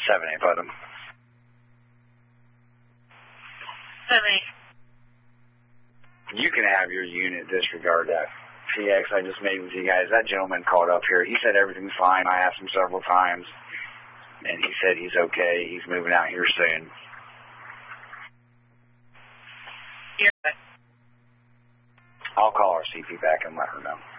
7-8, put him. 7-8. You can have your unit disregard that PX I just made with you guys. That gentleman called up here. He said everything's fine. I asked him several times, and he said he's okay. He's moving out here soon. Yeah. I'll call our CP back and let her know.